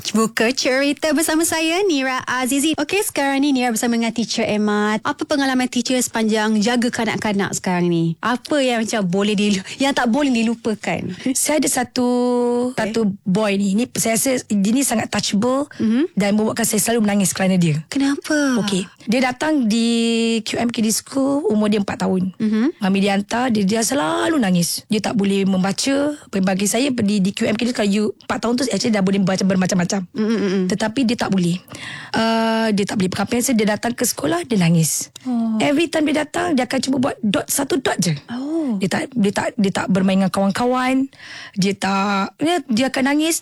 Buka cerita bersama saya, Nira Azizi. Okey, sekarang ni Nira bersama dengan teacher Emma. Apa pengalaman teacher sepanjang jaga kanak-kanak sekarang ni? Apa yang macam yang tak boleh dilupakan? Saya ada satu boy ni saya rasa dia ni sangat touchable dan membuatkan saya selalu menangis kerana dia. Kenapa? Okey, dia datang di QM Kids School, umur dia 4 tahun. Mami dia hantar, dia selalu nangis. Dia tak boleh membaca. Bagi saya di QM Kids, kalau you 4 tahun tu actually dah boleh membaca bermacam-macam. Tetapi dia tak boleh. Dia tak boleh pegang pensel. Dia datang ke sekolah, dia nangis. Every time dia datang, dia akan cuba buat satu dot je. Dia tak bermain dengan kawan-kawan. Dia akan nangis.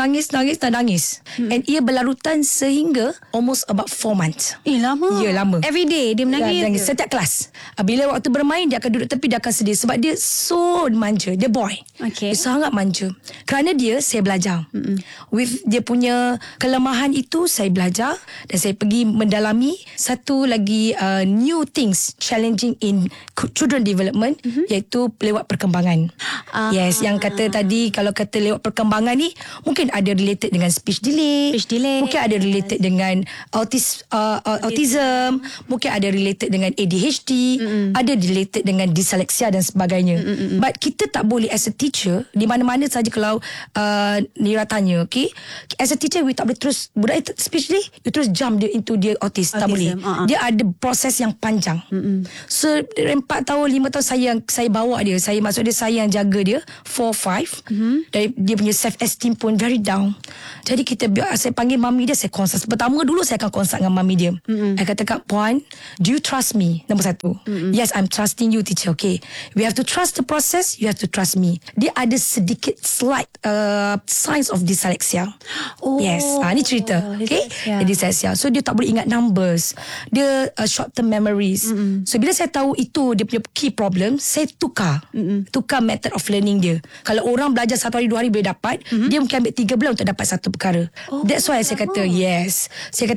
And ia berlarutan sehingga almost about 4 months. Lama. Ya, lama. Every day dia menangis. Setiap kelas. Bila waktu bermain, dia akan duduk tepi, dia akan sedih. Sebab dia so manja. Dia boy. Okay. Dia sangat manja. Kerana dia, saya belajar. With dia punya kelemahan itu, saya belajar. Dan saya pergi mendalami satu lagi new things, challenging in children development, iaitu lewat perkembangan. Yes, yang kata tadi, kalau kata lewat perkembangan ni, mungkin ada related dengan speech delay. Mungkin ada related dengan autism. Mungkin ada related dengan ADHD. Ada related dengan dyslexia dan sebagainya. But kita tak boleh as a teacher, di mana-mana saja kalau Nira tanya, okay, as a teacher, we tak boleh terus budak speech delay, you terus jump dia into dia autis. Tak boleh. Dia ada proses yang panjang. So 4 tahun 5 tahun saya bawa dia. Saya yang jaga dia 4-5. Dari dia punya self esteem pun very down. Jadi saya panggil mami dia, saya consult. Pertama dulu saya akan consult dengan mami dia. Saya kata, Puan, do you trust me? Nombor 1. Yes, I'm trusting you, teacher. Okay, we have to trust the process. You have to trust me. Dia ada sedikit slight signs of dyslexia. Yes, ni cerita. Okay, dyslexia. So dia tak boleh ingat numbers. Dia short term memories. So bila saya tahu itu dia punya key problem, saya tukar method of learning dia. Kalau orang belajar 1 hari 2 hari boleh dapat, dia mungkin ambil 3 bulan untuk dapat satu perkara. That's why saya kata yes. Saya kata